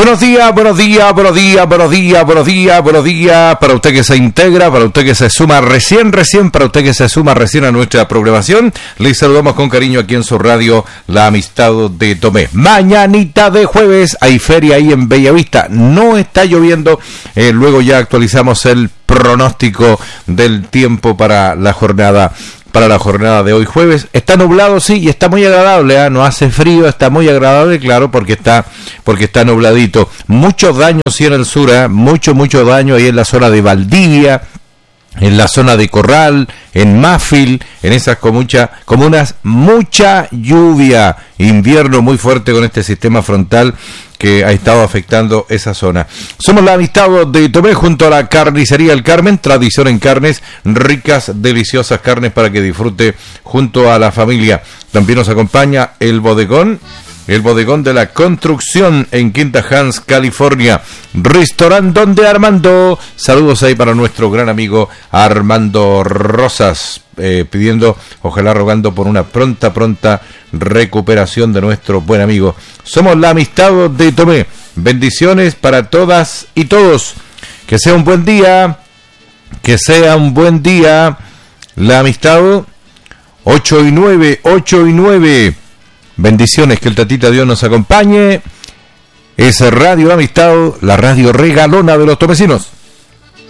Buenos días, buenos días, buenos días, buenos días, buenos días, buenos días para usted que se integra, para usted que se suma recién, para usted que se suma recién a nuestra programación. Les saludamos con cariño aquí en su radio La Amistad de Tomé. Mañanita de jueves, hay feria ahí en Bellavista, no está lloviendo, luego ya actualizamos el pronóstico del tiempo para la jornada de hoy jueves. Está nublado, sí, y está muy agradable, no hace frío, está muy agradable, claro, porque está nubladito. Muchos daños sí en el sur, mucho daño ahí en la zona de Valdivia, en la zona de Corral, en Máfil, en esas comunas, mucha lluvia, invierno muy fuerte con este sistema frontal que ha estado afectando esa zona. Somos La Amistad de Tomé junto a la Carnicería El Carmen, tradición en carnes, ricas, deliciosas carnes para que disfrute junto a la familia. También nos acompaña el bodegón de la construcción en Quinta Hans, California. Restaurante Donde Armando. Saludos ahí para nuestro gran amigo Armando Rosas, pidiendo, ojalá rogando por una pronta recuperación de nuestro buen amigo. Somos La Amistad de Tomé. Bendiciones para todas y todos. Que sea un buen día. La Amistad 8 y 9. Bendiciones, que el Tatita Dios nos acompañe. Es Radio Amistad, la radio regalona de los tomecinos.